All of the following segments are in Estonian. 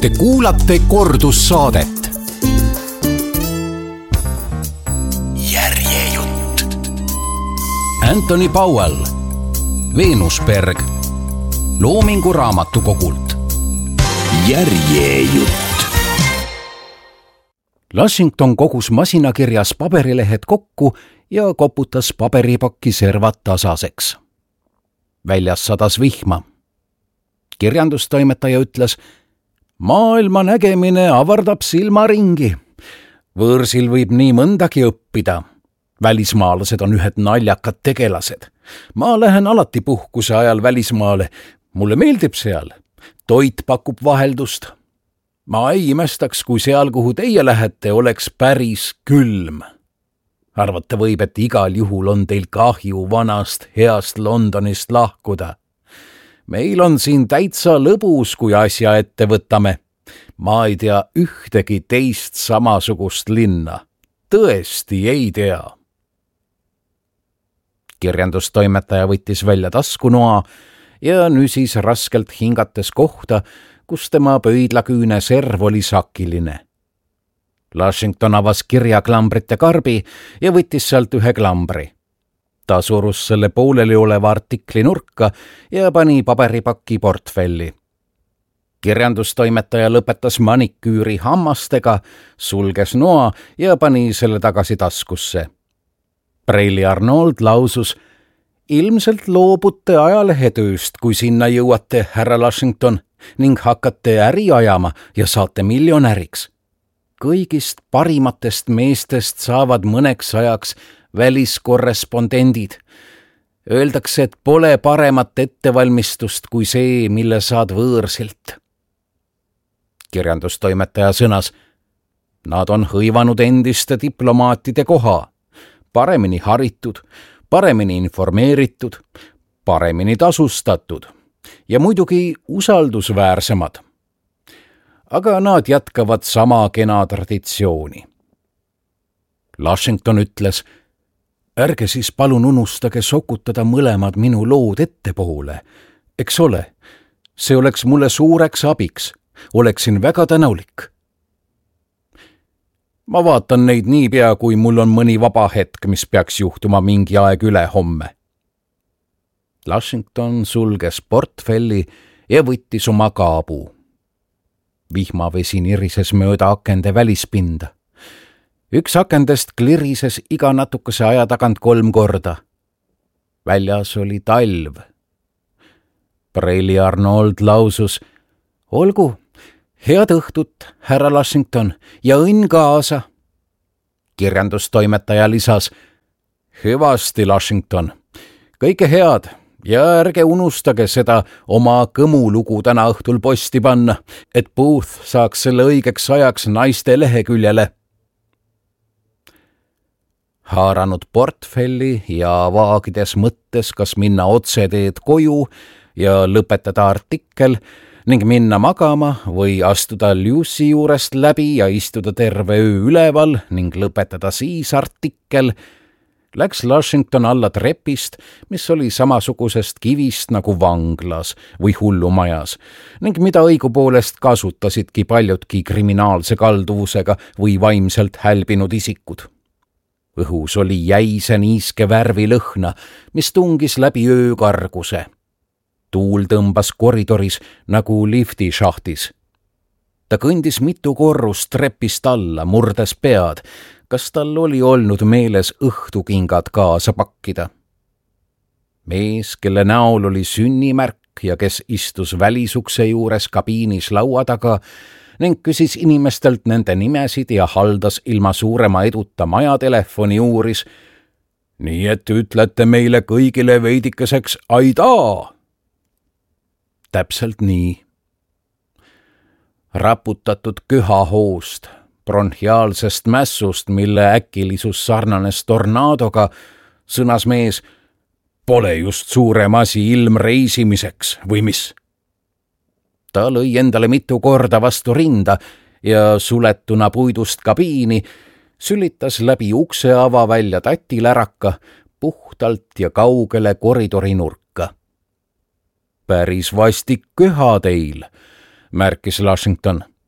Te kuulate kordussaadet. Järjejutt. Anthony Powell, Veenusberg, Loomingu Raamatukogult. Järjejutt. Lushington kogus masinakirjas paberilehed kokku ja koputas paberipakki servad tasaseks. Väljas sadas vihma. Kirjandustoimetaja ütles: maailma nägemine avardab silmaringi. Võõrsil võib nii mõndagi õppida. Välismaalased on ühed naljakad tegelased. Ma lähen alati puhkuse ajal välismaale. Mulle meeldib seal. Toit pakub vaheldust. Ma ei imestaks, kui seal, kuhu teie lähete, oleks päris külm. Arvata võib, et igal juhul on teil kahju vanast heast Londonist lahkuda. Meil on siin täitsa lõbus, kui asja ette võtame. Ma ei tea ühtegi teist samasugust linna. Tõesti ei tea. Kirjandustoimetaja võttis välja taskunoa ja nüsis raskelt hingates kohta, kus tema pöidlaküüne serv oli sakiline. Lushington avas kirjaklambrite karbi ja võttis sealt ühe klambri. Ta surus selle pooleli oleva artikli nurka ja pani paberipakki portfelli. Kirjandustoimetaja lõpetas maniküüri hammastega, sulges noa ja pani selle tagasi taskusse. Preili Arnold lausus: ilmselt loobute ajalehetööst, kui sinna jõuate, härra Lushington, ning hakkate äri ajama ja saate miljonäriks. Kõigist parimatest meestest saavad mõneks ajaks väliskorrespondendid. Öeldakse, et pole paremat ettevalmistust kui see, mille saad võõrsilt. Kirjandustoimetaja sõnas: nad on hõivanud endiste diplomaatide koha. Paremini haritud, paremini informeeritud, paremini tasustatud ja muidugi usaldusväärsemad. Aga nad jätkavad sama kena traditsiooni. Lushington ütles: ärge siis palun unustage sokutada mõlemad minu lood ettepoole. Eks ole, see oleks mulle suureks abiks. Oleksin väga tänulik. Ma vaatan neid niipea, kui mul on mõni vaba hetk, mis peaks juhtuma mingi aeg üle homme. Lushington sulges portfelli ja võttis oma kaabu. Vihmavesi nirises mööda akende välispinda. Üks akendest klirises iga natukese aja tagant 3 korda. Väljas oli talv. Preili Arnold lausus: olgu, head õhtut, härra Lushington, ja õnn kaasa. Kirjandustoimetaja lisas: hüvasti, Lushington, kõike head ja ärge unustage seda oma kõmulugu täna õhtul posti panna, et Booth saaks selle õigeks ajaks naiste leheküljele. Haaranud portfelli ja vaagides mõttes, kas minna otseteed koju ja lõpetada artikkel ning minna magama või astuda Lucy juurest läbi ja istuda terve öö üleval ning lõpetada siis artikkel, läks Lushington alla trepist, mis oli samasugusest kivist nagu vanglas või hullumajas ning mida õigupoolest kasutasidki paljudki kriminaalse kalduvusega või vaimselt hälbinud isikud. Õhus oli jäise niiske värvi lõhna, mis tungis läbi öökarguse. Tuul tõmbas koridoris nagu liftišahtis. Ta kõndis mitu korrust trepist alla, murdes pead, kas tal oli olnud meeles õhtukingad kaasa pakkida. Mees, kelle näol oli sünnimärk ja kes istus välisukse juures kabiinis laua taga ning küsis inimestelt nende nimesid ja haldas ilma suurema eduta majatelefoni, uuris: nii et ütlete meile kõigile veidikeseks aidaa? Täpselt nii. Raputatud köhahoost, bronhiaalsest mässust, mille äkilisus sarnanes tornaadoga, sõnas mees: pole just suurem asi ilm reisimiseks, või mis? Ta lõi endale mitu korda vastu rinda ja suletuna puidust kabiini sülitas läbi ukseava välja tatiläraka puhtalt ja kaugele koridori nurka. päris vastik köha teil, märkis Lushington.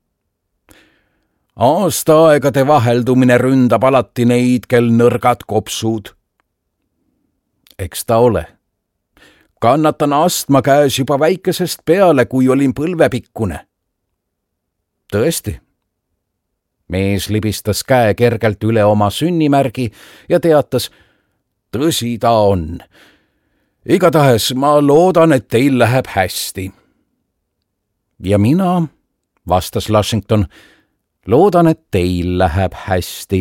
Aastaaegade vaheldumine ründab alati neid, kel nõrgad kopsud. Eks ta ole. Kannatan astma käes juba väikesest peale, kui olin põlvepikkune. Tõesti. Mees libistas käe kergelt üle oma sünnimärgi ja teatas, tõsi ta on. Igatahes ma loodan, et teil läheb hästi. Ja mina, vastas Lushington, loodan, et teil läheb hästi.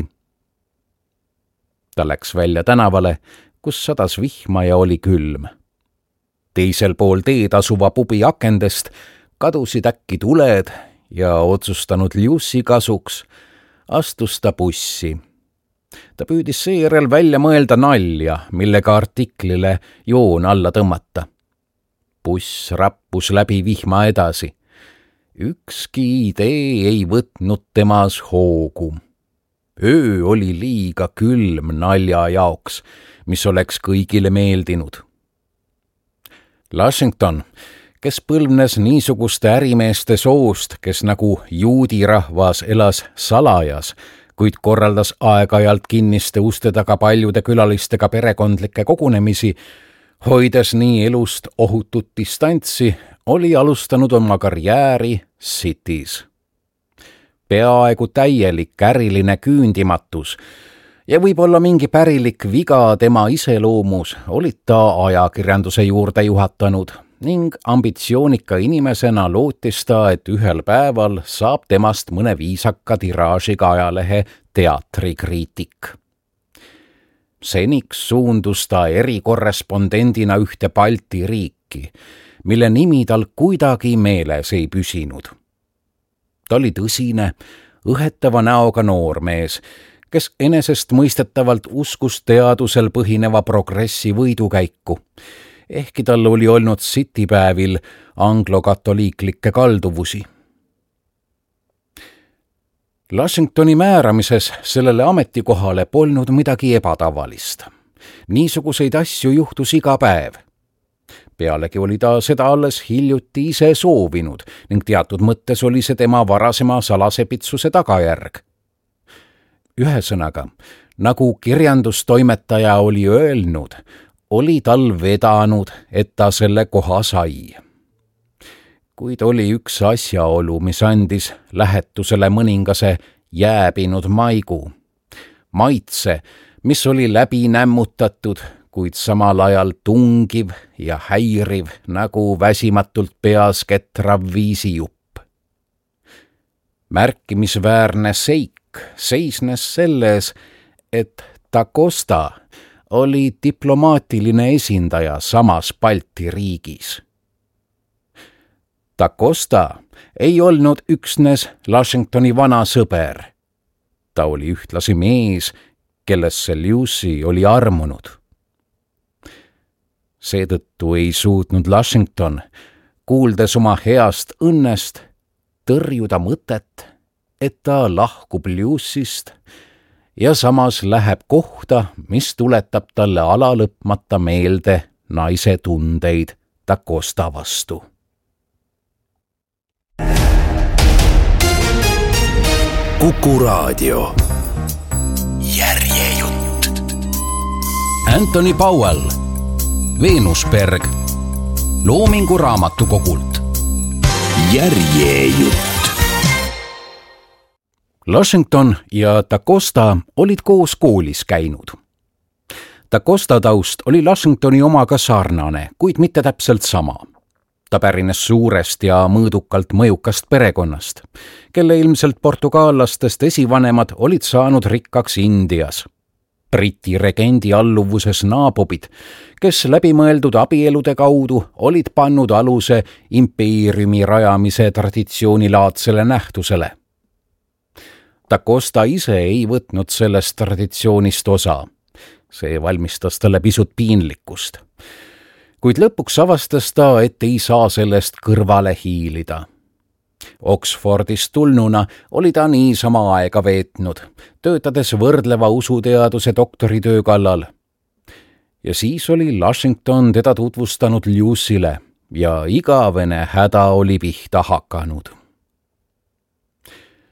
Ta läks välja tänavale, kus sadas vihma ja oli külm. Teisel pool teed asuva pubi akendest kadusid äkki tuled ja otsustanud Lucy kasuks astus ta bussi. Ta püüdis seejärel välja mõelda nalja, millega artiklile joon alla tõmmata. Buss rappus läbi vihma edasi. Ükski idee ei võtnud temas hoogu. Öö oli liiga külm nalja jaoks, mis oleks kõigile meeldinud. Lushington, kes põlvnes niisuguste ärimeeste soost, kes nagu juudi rahvas elas salajas, kuid korraldas aeg-ajalt kinniste uste taga paljude külalistega perekondlikke kogunemisi, hoides nii elust ohutut distantsi, oli alustanud oma karjääri City's. Peaaegu täielik äriline küündimatus ja võib-olla mingi pärilik viga tema iseloomus olid ta ajakirjanduse juurde juhatanud ning ambitsioonika inimesena lootis ta, et ühel päeval saab temast mõne viisaka tiraažiga ajalehe teatrikriitik. Seniks suundus ta erikorrespondendina ühte Balti riiki, mille nimi tal kuidagi meeles ei püsinud. Ta oli tõsine, õhetava näoga noormees, kes enesestmõistetavalt uskus teadusel põhineva progressi võidukäiku, ehkki tal oli olnud City-päevil anglokatoliiklikke kalduvusi. Lushingtoni määramises sellele ametikohale polnud midagi ebatavalist. Niisuguseid asju juhtus iga päev. Pealegi oli ta seda alles hiljuti ise soovinud ning teatud mõttes oli see tema varasema salasepitsuse tagajärg. Ühesõnaga, nagu kirjandustoimetaja oli öelnud, oli tal vedanud, et ta selle koha sai. Kuid oli üks asjaolu, mis andis lähetusele mõningase jääbinud maigu. Maitse, mis oli läbi nämmutatud, kuid samal ajal tungiv ja häiriv nagu väsimatult peas ketrav viisijupp. Märkimisväärne seik seisnes selles, et Da Costa oli diplomaatiline esindaja samas Balti riigis. Da Costa ei olnud üksnes Lushingtoni vana sõber. Ta oli ühtlasi mees, kellesse Lucy oli armunud. Seetõttu ei suutnud Lushington, kuuldes oma heast õnnest, tõrjuda mõtet, et ta lahkub Lucyst ja samas läheb kohta, mis tuletab talle alalõpmata meelde naise tundeid Da Costa vastu. Kuku Raadio. Järjejutt. Anthony Powell, Veenusberg, Loomingu Raamatukogult. Järjejutt. Lushington ja Da Costa olid koos koolis käinud. Da Costa taust oli Lushingtoni omaga sarnane, kuid mitte täpselt sama. Ta pärines suurest ja mõõdukalt mõjukast perekonnast, kelle ilmselt portugaallastest esivanemad olid saanud rikkaks Indias. Briti regendi alluvuses naabobid, kes läbimõeldud abielude kaudu olid pannud aluse impeeriumi rajamise traditsioonilaadsele nähtusele. Da Costa ise ei võtnud sellest traditsioonist osa. See valmistas talle pisut piinlikkust. Kuid lõpuks avastas ta, et ei saa sellest kõrvale hiilida. Oxfordist tulnuna oli ta niisama aega veetnud, töötades võrdleva usuteaduse doktoritöö kallal. Ja siis oli Lushington teda tutvustanud Lucy'le ja igavene häda oli pihta hakanud.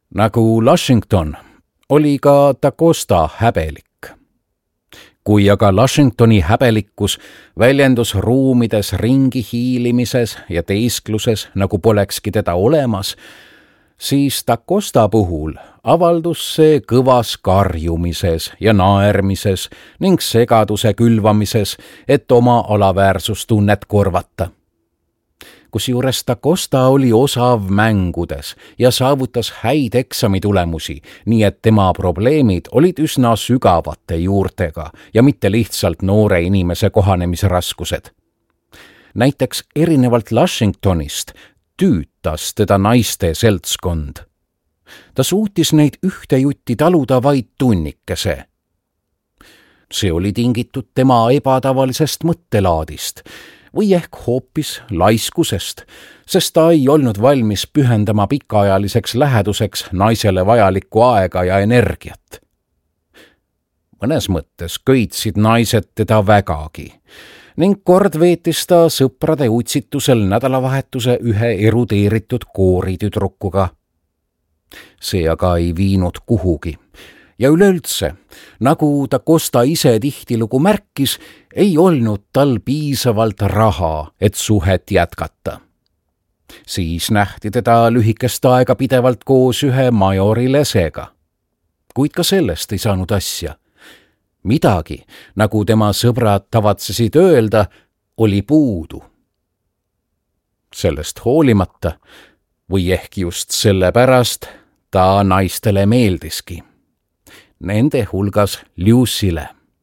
Nagu Lushington oli ka DaCosta häbelik. Kui aga Lushingtoni häbelikkus väljendus ruumides ringi hiilimises ja teeskluses, nagu polekski teda olemas, siis DaCosta puhul avaldus see kõvas karjumises ja naermises ning segaduse külvamises, et oma alaväärsustunnet korvata. Kusjuures DaCosta oli osav mängudes ja saavutas häid eksamitulemusi, nii et tema probleemid olid üsna sügavate juurtega ja mitte lihtsalt noore inimese kohanemisraskused. Näiteks erinevalt Lushingtonist tüütas teda naiste seltskond. Ta suutis neid ühte jutti taluda vaid tunnikese. See oli tingitud tema ebatavalisest mõttelaadist või ehk hoopis laiskusest, sest ta ei olnud valmis pühendama pikaajaliseks läheduseks naisele vajalikku aega ja energiat. Mõnes mõttes köitsid naised teda vägagi ning kord veetis ta sõprade utsitusel nädalavahetuse ühe erudeeritud kooritüdrukuga. See aga ei viinud kuhugi. Ja üleüldse, nagu DaCosta ise tihtilugu märkis, ei olnud tal piisavalt raha, et suhet jätkata. Siis nähti teda lühikest aega pidevalt koos ühe majori lesega. Kuid ka sellest ei saanud asja. Midagi, nagu tema sõbrad tavatsesid öelda, oli puudu. Sellest hoolimata, või ehk just sellepärast, ta naistele meeldiski. Nende hulgas Lucyle.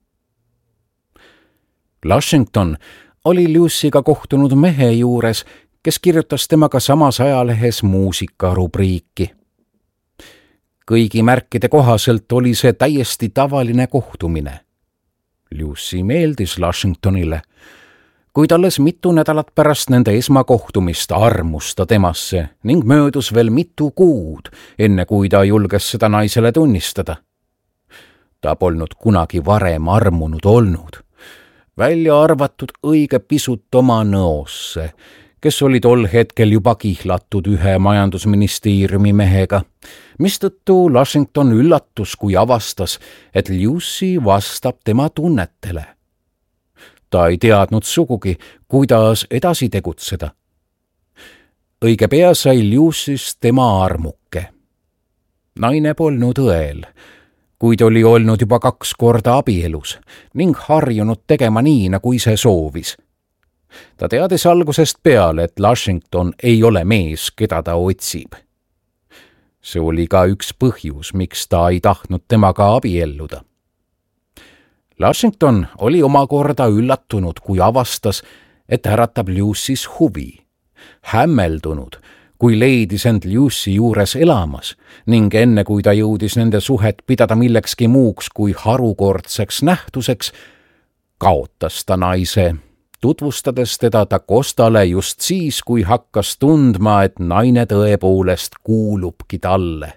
Lushington oli Lucy'ga kohtunud mehe juures, kes kirjutas temaga samas ajalehes muusikarubriiki. Kõigi märkide kohaselt oli see täiesti tavaline kohtumine. Lucy meeldis Lushingtonile, kuid alles mitu nädalat pärast nende esmakohtumist armus ta temasse ning möödus veel mitu kuud, enne kui ta julges seda naisele tunnistada. Ta polnud kunagi varem armunud olnud, välja arvatud õige pisut oma nõosse, kes oli tol hetkel juba kihlatud ühe majandusministeeriumi mehega, mistõttu Lushington üllatus, kui avastas, et Lucy vastab tema tunnetele. Ta ei teadnud sugugi, kuidas edasi tegutseda. Õige pea sai Lucy'st tema armuke. Naine polnud õel, kuid oli olnud juba 2 korda abielus ning harjunud tegema nii, nagu ise soovis. Ta teadis algusest peale, et Lushington ei ole mees, keda ta otsib. See oli ka üks põhjus, miks ta ei tahtnud temaga abielluda. Lushington oli omakorda üllatunud, kui avastas, et äratab Lucy's huvi. Hämmeldunud, kui leidis end Lucy juures elamas ning enne kui ta jõudis nende suhet pidada millekski muuks kui harukordseks nähtuseks, kaotas ta naise, tutvustades teda DaCostale just siis, kui hakkas tundma, et naine tõepoolest kuulubki talle.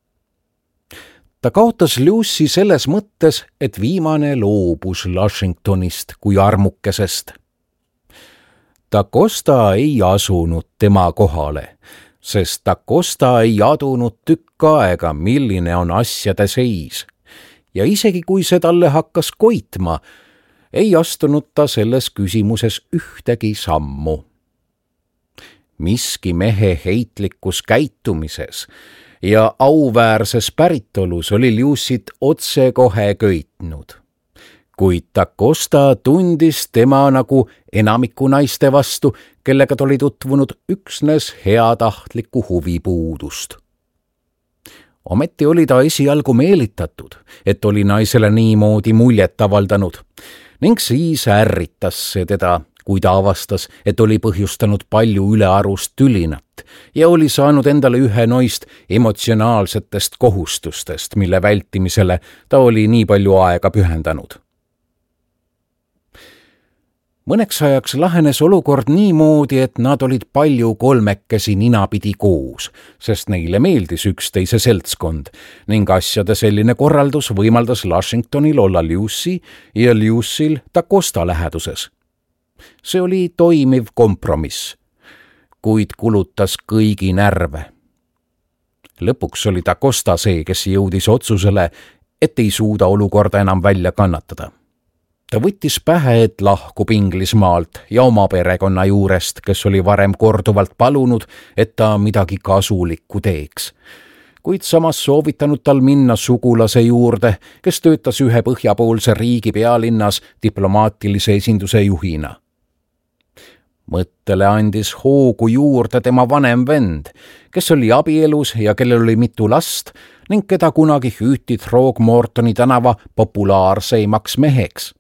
Ta kaotas Lucy selles mõttes, et viimane loobus Lushingtonist kui armukesest. DaCosta ei asunud tema kohale, sest DaCosta ei adunud tükk aega, milline on asjade seis. Ja isegi kui see talle hakkas koitma, ei astunud ta selles küsimuses ühtegi sammu. Miski mehe heitlikus käitumises ja auväärses päritolus oli Lucy't otsekohe köitnud. Kuid DaCosta tundis tema nagu enamiku naiste vastu, kellega ta oli tutvunud üksnes heatahtliku huvipuudust. Ometi oli ta esialgu meelitatud, et oli naisele niimoodi muljet avaldanud, ning siis ärritas see teda, kui ta avastas, et oli põhjustanud palju ülearust tülinat ja oli saanud endale ühe noist emotsionaalsetest kohustustest, mille vältimisele ta oli nii palju aega pühendanud. Mõneks ajaks lahenes olukord niimoodi, et nad olid palju kolmekesi ninapidi koos, sest neile meeldis üksteise seltskond ning asjade selline korraldus võimaldas Lushingtonil olla Lucy ja Lucyl DaCosta läheduses. See oli toimiv kompromiss, kuid kulutas kõigi närve. Lõpuks oli Dacosta see, kes jõudis otsusele, et ei suuda olukorda enam välja kannatada. Ta võttis pähe, et lahkub Inglismaalt ja oma perekonna juurest, kes oli varem korduvalt palunud, et ta midagi kasulikku teeks. Kuid samas soovitanud tal minna sugulase juurde, kes töötas ühe põhjapoolse riigi pealinnas diplomaatilise esinduse juhina. Mõttele andis hoogu juurde tema vanem vend, kes oli abielus ja kellel oli mitu last ning keda kunagi hüüti Throgmortoni tänava populaarseimaks meheks.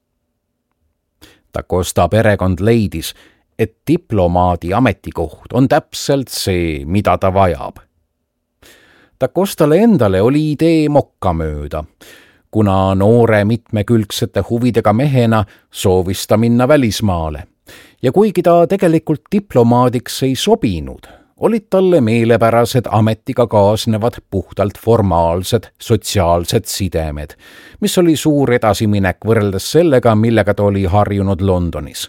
Dacosta perekond leidis, et diplomaadi ametikoht on täpselt see, mida ta vajab. Dacostale endale oli idee mokka mööda, kuna noore mitmekülgsete huvidega mehena soovis ta minna välismaale. Ja kuigi ta tegelikult diplomaadiks ei sobinud, olid talle meelepärased ametiga kaasnevad puhtalt formaalsed sotsiaalsed sidemed, mis oli suur edasiminek võrreldes sellega, millega ta oli harjunud Londonis.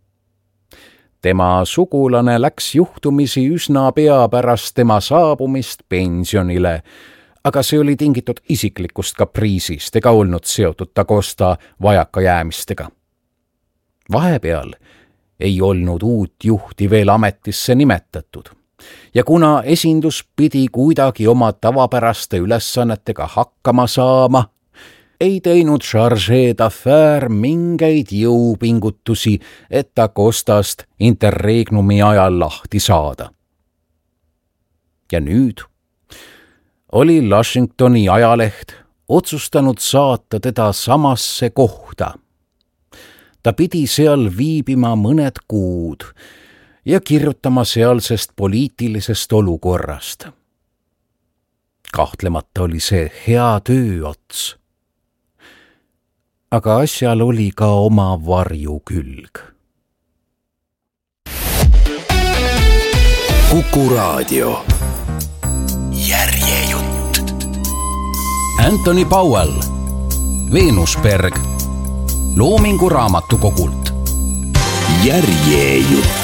Tema sugulane läks juhtumisi üsna pea pärast tema saabumist pensionile, aga see oli tingitud isiklikust kapriisist ega olnud seotud Dacosta vajakajäämistega. Vahepeal ei olnud uut juhti veel ametisse nimetatud ja kuna esindus pidi kuidagi oma tavapäraste ülesannetega hakkama saama, ei teinud Chargé d'Affaires mingeid jõupingutusi, et Dacostast interregnumi ajal lahti saada. Ja nüüd oli Washingtoni ajaleht otsustanud saata teda samasse kohta. Ta pidi seal viibima mõned kuud ja kirjutama sealsest poliitilisest olukorrast. Kahtlemata oli see hea tööots. Aga asjal oli ka oma varjukülg. Kuku Raadio. Järjejutt. Anthony Powell, Venusberg, Loomingu raamatukogult. Järjejutt.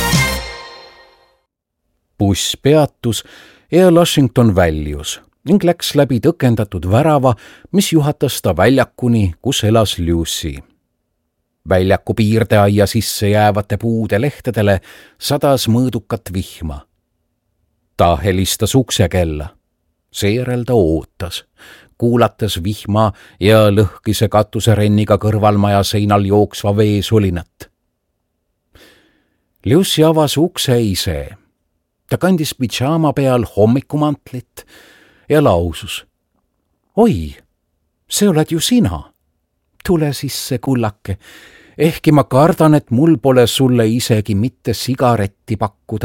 Buss peatus ja Washington väljus ning läks läbi tõkendatud värava, mis juhatas ta väljakuni, kus elas Lucy. Väljaku piirdeaia sisse jäävate puude lehtedele sadas mõõdukat vihma. Ta helistas uksekella. Seejärel ta ootas, kuulates vihma ja lõhkise katuserenniga kõrvalmaja seinal jooksva vee sulinat. Lucy avas ukse ise. Ta kandis pidžaama peal hommikumantlit ja lausus. Oi, see oled ju sina. Tule sisse, kullake. Ehkki ma kardan, et mul pole sulle isegi mitte sigaretti pakkuda.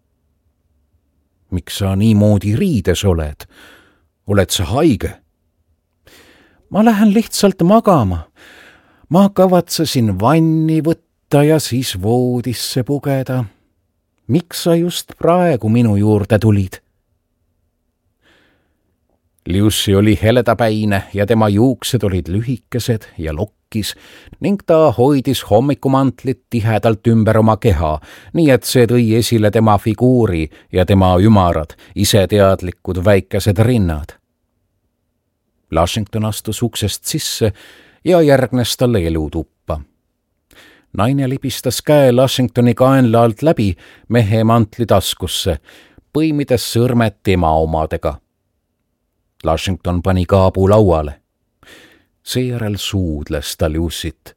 Miks sa niimoodi riides oled? Oled sa haige? Ma lähen lihtsalt magama. Ma kavatsesin vanni võtta ja siis voodisse pugeda. Miks sa just praegu minu juurde tulid? Lucy oli heledapäine ja tema juuksed olid lühikesed ja lokkis ning ta hoidis hommikumantlit tihedalt ümber oma keha, nii et see tõi esile tema figuuri ja tema ümarad, iseteadlikud väikesed rinnad. Washington astus uksest sisse ja järgnes talle elutuppa. Naine libistas käe Washingtoni kaenla alt läbi mehe mantli taskusse, põimides sõrmed tema omadega. Washington pani kaabu lauale. Seejärel suudles ta Lucyt.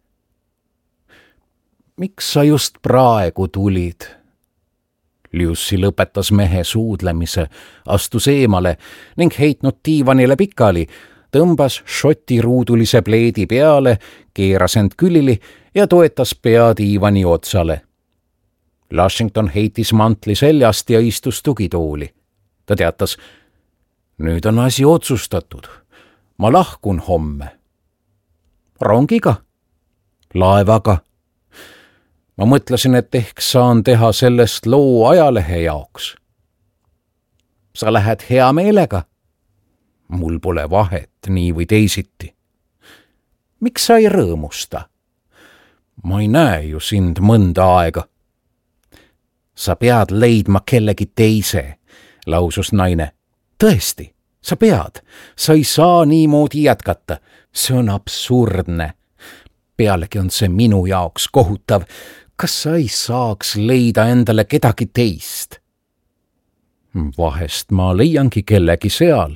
Miks sa just praegu tulid? Lucy lõpetas mehe suudlemise, astus eemale ning heitnud diivanile pikali, tõmbas šoti ruudulise pleedi peale, keeras end külili ja toetas pea diivani otsale. Washington heitis mantli seljast ja istus tugitooli. Ta teatas, nüüd on asi otsustatud. Ma lahkun homme. Rongiga? Laevaga? Ma mõtlesin, et ehk saan teha sellest loo ajalehe jaoks. Sa lähed hea meelega? Mul pole vahet nii või teisiti. Miks sa ei rõõmusta? Ma ei näe ju sind mõnda aega. Sa pead leidma kellegi teise, lausus naine. Tõesti, sa pead. Sa ei saa niimoodi jätkata. See on absurdne. Pealegi on see minu jaoks kohutav. Kas sa ei saaks leida endale kedagi teist? Vahest ma leiangi kellegi seal.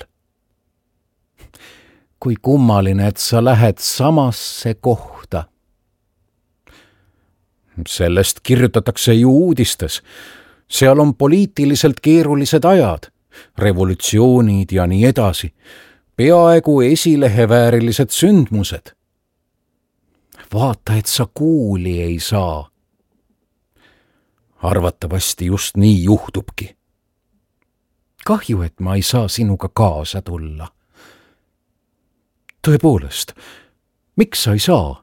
Kui kummaline, et sa lähed samasse kohta. Sellest kirjutatakse ju uudistes. Seal on poliitiliselt keerulised ajad, revolutsioonid ja nii edasi. Peaaegu esileheväärilised sündmused. Vaata, et sa kuuli ei saa. Arvatavasti just nii juhtubki. Kahju, et ma ei saa sinuga kaasa tulla. Tõepoolest, miks sa ei saa?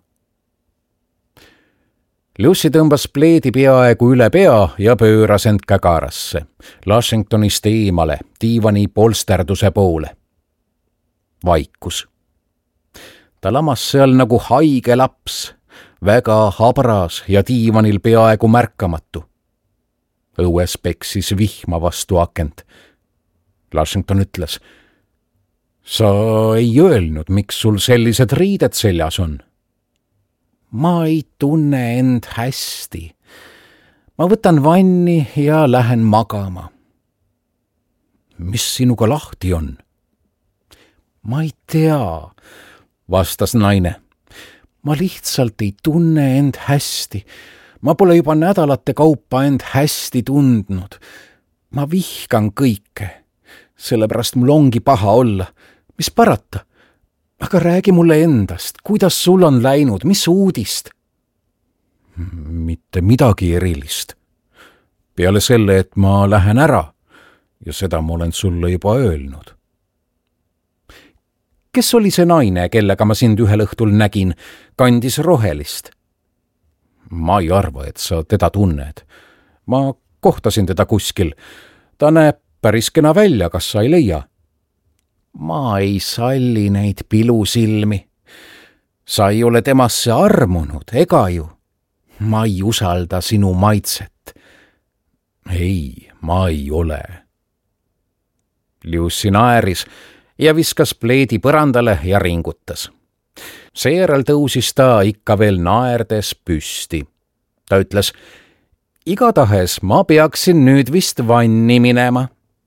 Lucy tõmbas pleedi peaaegu üle pea ja pööras end kägarasse, Washingtonist eemale, diivani polsterduse poole. Vaikus. Ta lamas seal nagu haige laps, väga habras ja diivanil peaaegu märkamatu. Õues peksis vihma vastu akent. Washington ütles, sa ei öelnud, miks sul sellised riided seljas on. Ma ei tunne end hästi. Ma võtan vanni ja lähen magama. Mis sinuga lahti on? Ma ei tea, vastas naine. Ma lihtsalt ei tunne end hästi. Ma pole juba nädalate kaupa end hästi tundnud. Ma vihkan kõike. Sellepärast mul ongi paha olla. Mis parata? Aga räägi mulle endast. Kuidas sul on läinud? Mis uudist? Mitte midagi erilist. Peale selle, et ma lähen ära ja seda ma olen sulle juba öelnud. Kes oli see naine, kellega ma sind ühel õhtul nägin, kandis rohelist? Ma ei arva, et sa teda tunned. Ma kohtasin teda kuskil. Ta näeb päris kena välja, kas sa ei leia? Ma ei salli neid pilusilmi. Sa ei ole temasse armunud, ega ju? Ma ei usalda sinu maitset. Ei, ma ei ole. Lucy naeris ja viskas pleedi põrandale ja ringutas. Seejärel tõusis ta ikka veel naerdes püsti. Ta ütles, igatahes ma peaksin nüüd vist vanni minema.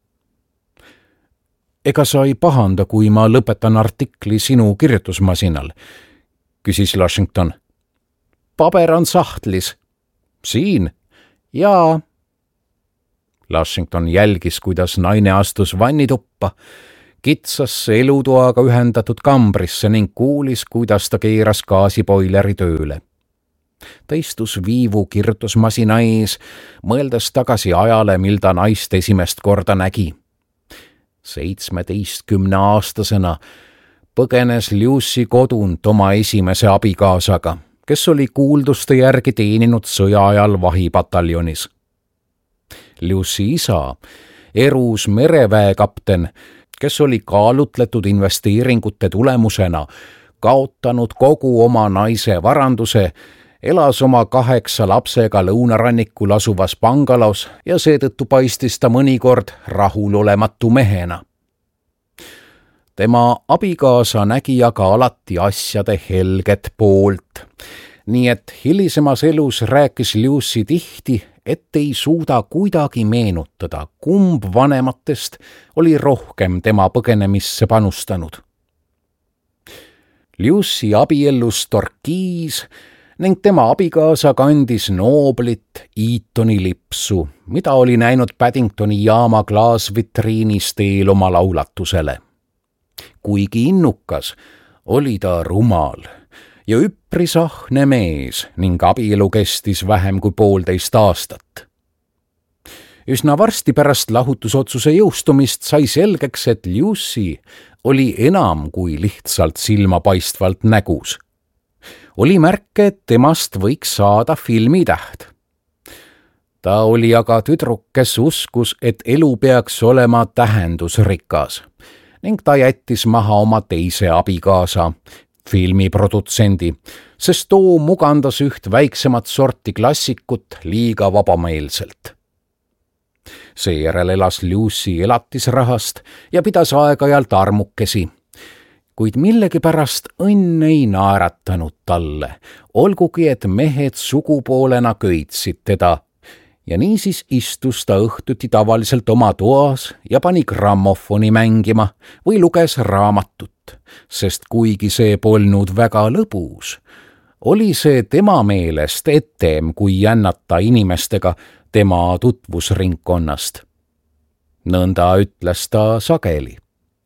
Ega sa ei pahanda, kui ma lõpetan artikli sinu kirjutusmasinal, küsis Washington. Paber on sahtlis. Siin? Jaa. Washington jälgis, kuidas naine astus vannituppa, kitsasse elutoaga ühendatud kambrisse ning kuulis, kuidas ta keeras gaasiboileri tööle. Ta istus viivu kirjutusmasina ees, mõeldes tagasi ajale, mil ta naist esimest korda nägi. 17-aastasena põgenes Lucy kodunt oma esimese abikaasaga, kes oli kuulduste järgi teeninud sõja ajal vahipataljonis. Lucy isa, erus mereväekapten, kes oli kaalutletud investeeringute tulemusena kaotanud kogu oma naise varanduse, elas oma 8 lapsega lõunarannikul asuvas bangalos ja seetõttu paistis ta mõnikord rahulolematu mehena. Tema abikaasa nägi aga alati asjade helget poolt, nii et hilisemas elus rääkis Lucy tihti, et ei suuda kuidagi meenutada, kumb vanematest oli rohkem tema põgenemisse panustanud. Lucy abiellus Torquis ning tema abikaasa kandis nooblit Eatoni lipsu, mida oli näinud Paddingtoni jaama klaasvitriinis teel oma laulatusele. Kuigi innukas, oli ta rumal ja üpris ahne mees ning abielu kestis vähem kui 1,5 aastat. Üsna varsti pärast lahutusotsuse jõustumist sai selgeks, et Lucy oli enam kui lihtsalt silmapaistvalt nägus. Oli märke, et temast võiks saada filmitäht. Ta oli aga tüdruk, kes uskus, et elu peaks olema tähendusrikas ning ta jättis maha oma teise abikaasa, filmiprodutsendi, sest too mugandas üht väiksemat sorti klassikut liiga vabameelselt. Seejärel elas Lucy elatisrahast ja pidas aeg-ajalt armukesi. Kuid millegipärast õnn ei naeratanud talle, olgugi et mehed sugupoolena köitsid teda. Ja niisiis istus ta õhtuti tavaliselt oma toas ja pani grammofoni mängima või luges raamatut, sest kuigi see polnud väga lõbus, oli see tema meelest etem, kui jännata inimestega tema tutvusringkonnast. Nõnda ütles ta sageli.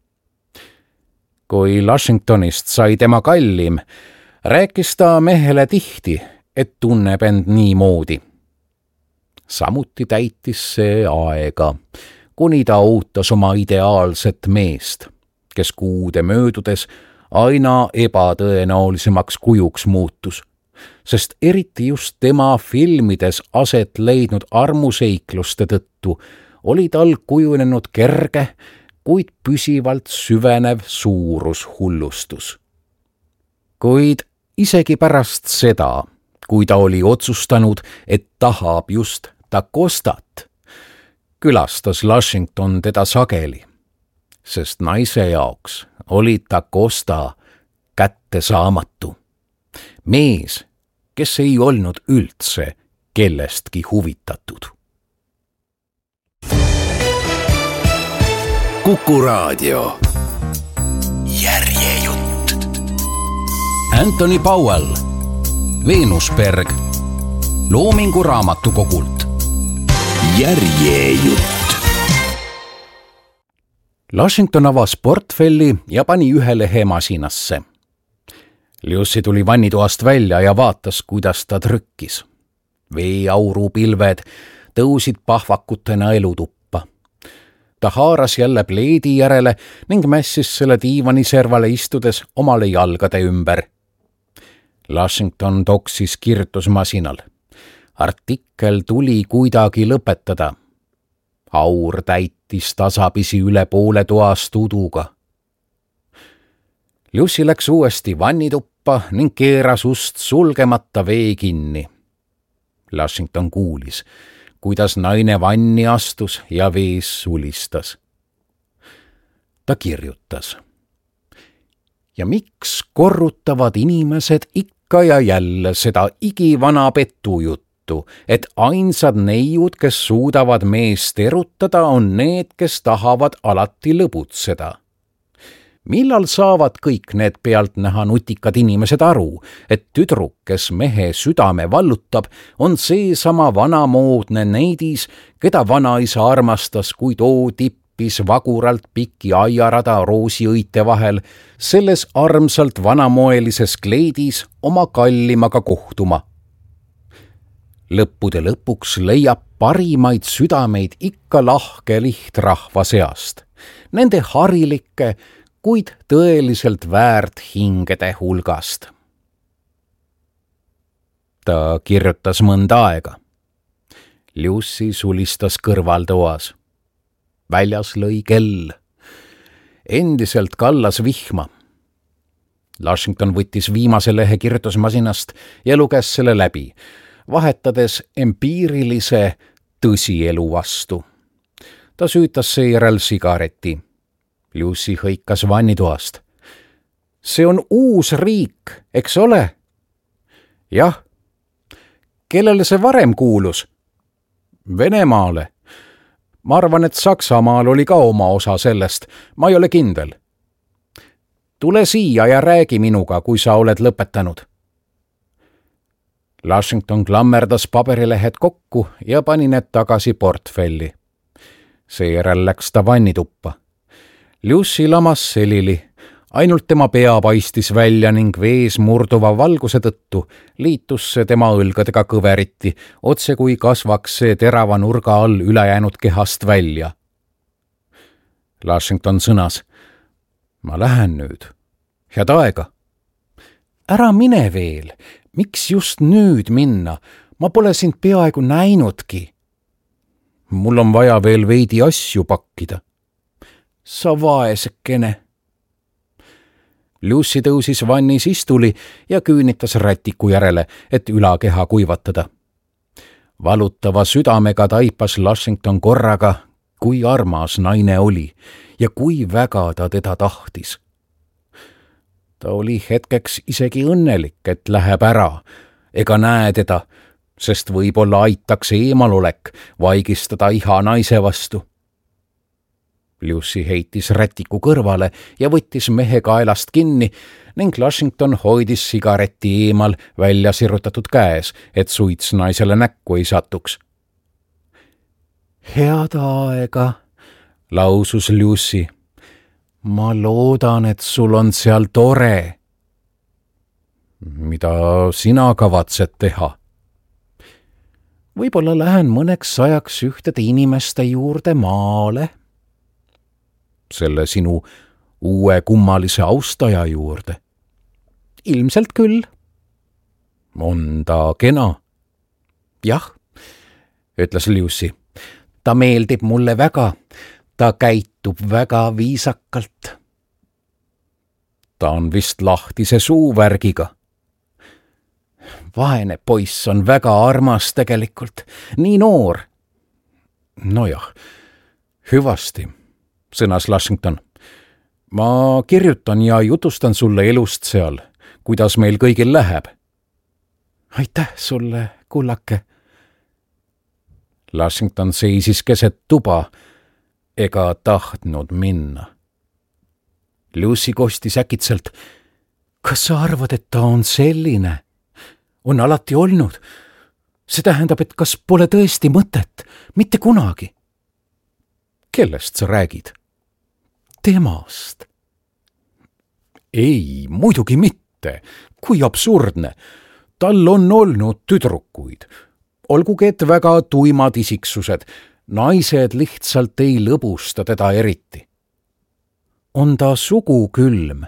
Kui Washingtonist sai tema kallim, rääkis ta mehele tihti, et tunneb end niimoodi. Samuti täitis see aega, kuni ta ootas oma ideaalset meest, kes kuude möödudes aina ebatõenäolisemaks kujuks muutus, sest eriti just tema filmides aset leidnud armuseikluste tõttu oli tal kujunenud kerge, kuid püsivalt süvenev suurushullustus. Kuid isegi pärast seda, kui ta oli otsustanud, et tahab just Dakostat, külastas Washington teda sageli, sest naise jaoks oli Dakosta kättesaamatu. Mees, kes ei olnud üldse kellestki huvitatud. Kuku Raadio. Järjejutt. Anthony Powell, Veenusberg, Loomingu raamatukogult. Järjejutt. Washington avas portfelli ja pani ühe lehe masinasse. Lucy tuli vannitoast välja ja vaatas, kuidas ta trükkis. Veeaurupilved tõusid pahvakutena elutuppa. Ta haaras jälle pleedi järele ning mässis selle diivani servale istudes omale jalgade ümber. Washington toksis kirjutusmasinal. Artikkel tuli kuidagi lõpetada. Aur täitis tasapisi üle poole toast uduga. Lucy läks uuesti vannituppa ning keeras ust sulgemata vee kinni. Washington kuulis, kuidas naine vanni astus ja vees sulistas. Ta kirjutas. Ja miks korrutavad inimesed ikka ja jälle seda igivana petujuttu, et ainsad neiud, kes suudavad meest erutada, on need, kes tahavad alati lõbutseda? Millal saavad kõik need pealtnäha nutikad inimesed aru, et tüdruk, kes mehe südame vallutab, on seesama vanamoodne neidis, keda vanaisa armastas, kui too tippis vaguralt pikki aiarada roosiõite vahel, selles armsalt vanamoelises kleidis oma kallimaga kohtuma. Lõppude lõpuks leiab parimaid südameid ikka lahke lihtrahva seast, nende harilike, kuid tõeliselt väärt hingede hulgast. Ta kirjutas mõnda aega. Lucy sulistas kõrvaltoas. Väljas lõi kell. Endiselt kallas vihma. Washington võttis viimase lehe kirjutusmasinast ja luges selle läbi, vahetades empiirilise tõsielu vastu. Ta süütas seejärel sigareti. Lucy hõikas vannitoast. See on uus riik, eks ole? Jah. Kellele see varem kuulus? Venemaale. Ma arvan, et Saksamaal oli ka oma osa sellest. Ma ei ole kindel. Tule siia ja räägi minuga, kui sa oled lõpetanud. Washington klammerdas paberilehed kokku ja pani need tagasi portfelli. Seejärel läks ta vannituppa. Lucy lamas selili, ainult tema pea paistis välja ning vees murduva valguse tõttu liitus see tema õlgadega kõveriti, otse kui kasvaks see terava nurga all ülejäänud kehast välja. Washington sõnas, ma lähen nüüd. Head aega. Ära mine veel, miks just nüüd minna? Ma pole sind peaaegu näinudki. Mul on vaja veel veidi asju pakkida. Sa vaesekene. Lucy tõusis vannis istuli ja küünitas rätiku järele, et ülakeha kuivatada. Valutava südamega taipas Lushington korraga, kui armas naine oli ja kui väga ta teda tahtis. Ta oli hetkeks isegi õnnelik, et läheb ära ega näe teda, sest võib-olla aitaks eemalolek vaigistada iha naise vastu. Lucy heitis rätiku kõrvale ja võttis mehe kaelast kinni ning Lushington hoidis sigareti eemal välja sirutatud käes, et suits naisele näkku ei satuks. Head aega, lausus Lucy. Ma loodan, et sul on seal tore. Mida sina kavatsed teha? Võib-olla lähen mõneks ajaks ühtede inimeste juurde maale. Selle sinu uue kummalise austaja juurde. Ilmselt küll. On ta kena? Jah, ütles Lucy. Ta meeldib mulle väga. Ta käitub väga viisakalt. Ta on vist lahtise suuvärgiga. Vaene poiss on väga armas tegelikult, nii noor. Nojah, hüvasti, sõnas Lushington. Ma kirjutan ja jutustan sulle elust seal, kuidas meil kõigil läheb. Aitäh sulle, kullake. Lushington seisis keset tuba ega tahtnud minna. Lucy kostis äkitselt. Kas sa arvad, et ta on selline? On alati olnud. See tähendab, et kas pole tõesti mõtet? Mitte kunagi. Kellest sa räägid? Temast. Ei, muidugi mitte. Kui absurdne. Tal on olnud tüdrukuid. Olgugi, et väga tuimad isiksused. Naised lihtsalt ei lõbusta teda eriti. On ta sugukülm?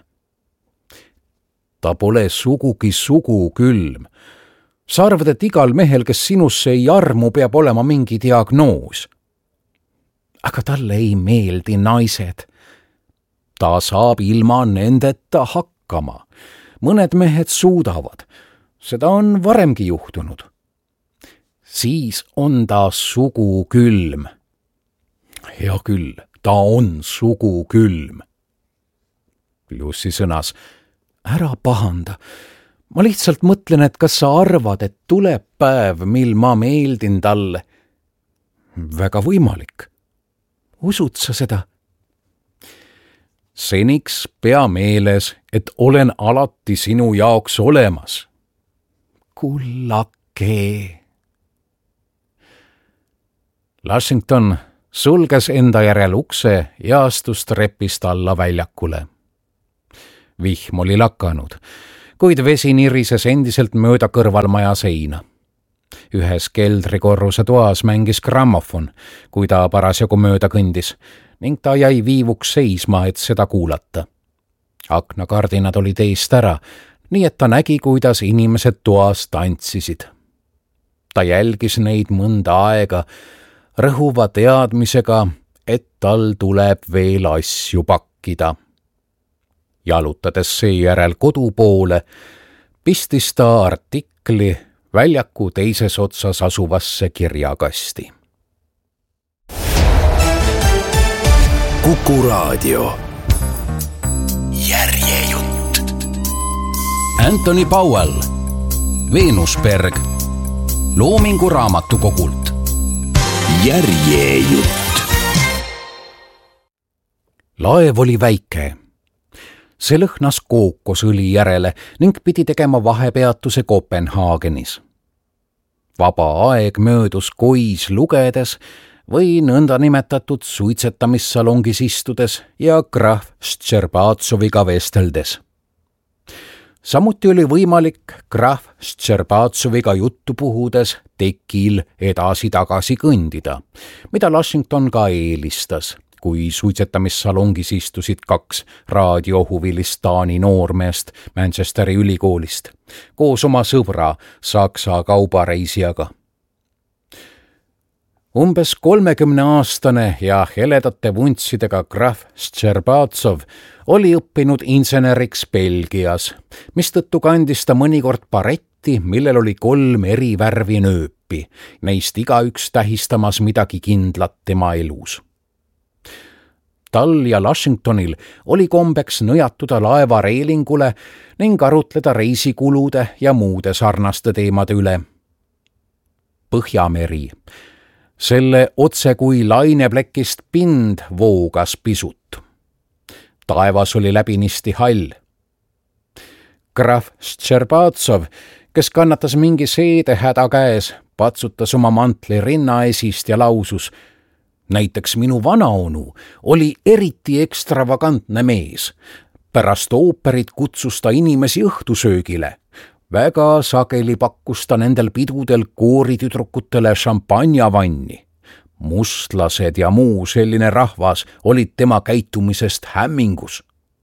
Ta pole sugugi sugukülm. Sa arvad, et igal mehel, kes sinusse ei armu, peab olema mingi diagnoos. Aga talle ei meeldi naised. Ta saab ilma nendeta hakkama. Mõned mehed suudavad. Seda on varemgi juhtunud. Siis on ta sugukülm. Hea küll, ta on sugukülm. Lucy sõnas, ära pahanda. Ma lihtsalt mõtlen, et kas sa arvad, et tuleb päev, mil ma meeldin talle. Väga võimalik. Usud sa seda? Seniks pea meeles, et olen alati sinu jaoks olemas. Kullake. Lushington sulges enda järel ukse ja astus trepist alla väljakule. Vihm oli lakanud, kuid vesi nirises endiselt mööda kõrvalmaja seina. Ühes keldrikorruse toas mängis grammofon, kui ta parasjagu mööda kõndis, ning ta jäi viivuks seisma, et seda kuulata. Aknakardinad olid eest ära, nii et ta nägi, kuidas inimesed toas tantsisid. Ta jälgis neid mõnda aega, rõhuva teadmisega, et tal tuleb veel asju pakkida. Jalutades seejärel kodu poole, pistis ta artikli väljaku teises otsas asuvasse kirjakasti. Kuku Raadio. Järjejutt. Anthony Powell, Veenusberg, Loomingu raamatukogult. Järjejutt. Laev oli väike. See lõhnas kookosõli järele ning pidi tegema vahepeatuse Kopenhaagenis. Vaba aeg möödus kois lugedes või nõndanimetatud suitsetamissalongis istudes ja krahv Ščerbatsoviga vesteldes. Samuti oli võimalik krahv Ščerbatsoviga juttu puhudes tekil edasi-tagasi kõndida, mida Lushington ka eelistas, kui suitsetamissalongis istusid kaks raadiohuvilist Taani noormeest Manchesteri ülikoolist, koos oma sõbra Saksa kaubareisijaga. Umbes 30-aastane ja heledate vuntsidega krahv Ščerbatsov oli õppinud inseneriks Belgias, mistõttu kandis ta mõnikord baretti, millel oli 3 eri värvi nööp. gruppi, neist igaüks tähistamas midagi kindlat tema elus. Tal ja Washingtonil oli kombeks nõjatuda laeva reelingule ning arutleda reisikulude ja muude sarnaste teemade üle. Põhjameri. Selle otse kui laineplekist pind voogas pisut. Taevas oli läbinisti hall. Graf Szczerbatsov, kes kannatas mingi seedehäda käes, patsutas oma mantli rinnaesist ja lausus: näiteks minu vanaonu oli eriti ekstravagantne mees. Pärast ooperit kutsus ta inimesi õhtusöögile. Väga sageli pakkus ta nendel pidudel kooritüdrukutele šampanjavanni. Mustlased ja muu selline rahvas olid tema käitumisest hämmingus.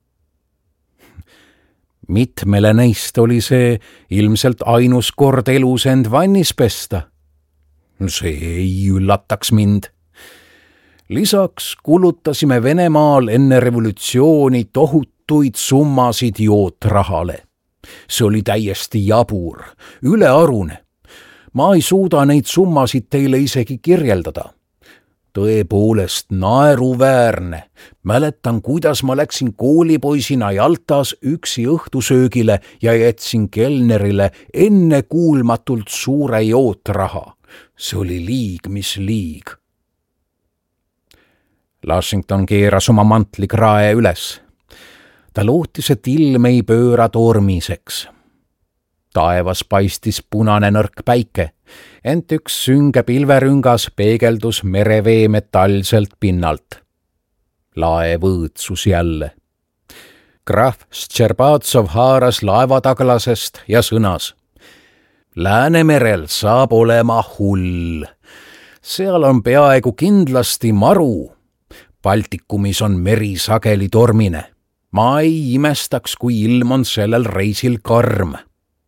Mitmele neist oli see ilmselt ainus kord elus end vannis pesta. See ei üllataks mind. Lisaks kulutasime Venemaal enne revolutsiooni tohutuid summasid jootrahale. See oli täiesti jabur, ülearune. Ma ei suuda neid summasid teile isegi kirjeldada. Tõepoolest naeruväärne. Mäletan, kuidas ma läksin koolipoisina Jaltas üksi õhtusöögile ja jätsin kelnerile ennekuulmatult suure jootraha. See oli liig, mis liig. Washington keeras oma mantli krae üles. Ta lootis, et ilm ei pööra tormiseks. Taevas paistis punane nõrk päike, ent üks sünge pilverüngas peegeldus merevee metallselt pinnalt. Laev õõtsus jälle. Graf Szczerbatsov haaras laevataglasest ja sõnas: Läänemerel saab olema hull. Seal on peaaegu kindlasti maru. Baltikumis on meri sageli tormine. Ma ei imestaks, kui ilm on sellel reisil karm.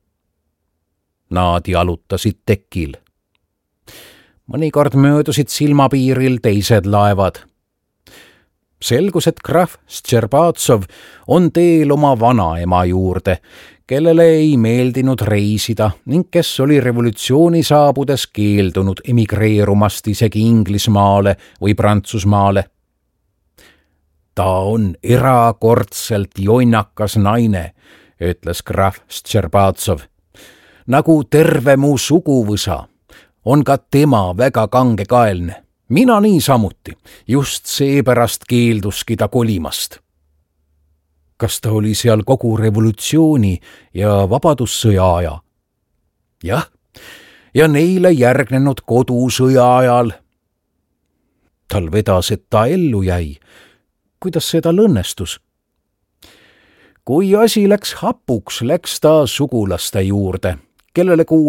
Nad jalutasid tekil. Mõnikord möödusid silmapiiril teised laevad. Selgus, et graf Szczerbatsov on teel oma vanaema juurde, kellele ei meeldinud reisida ning kes oli revolutsiooni saabudes keeldunud emigreerumast isegi Inglismaale või Prantsusmaale. Ta on erakordselt jonnakas naine, ütles graf Szczerbatsov. Nagu terve mu suguvõsa, on ka tema väga kangekaelne. Mina niisamuti, just seepärast keelduski ta kolimast. Kas ta oli seal kogu revolutsiooni ja vabadussõja aja? Jah, ja neile järgnenud kodusõja ajal. Tal vedas, et ta ellu jäi. Kuidas see tal õnnestus? Kui asi läks hapuks, läks ta sugulaste juurde, kellele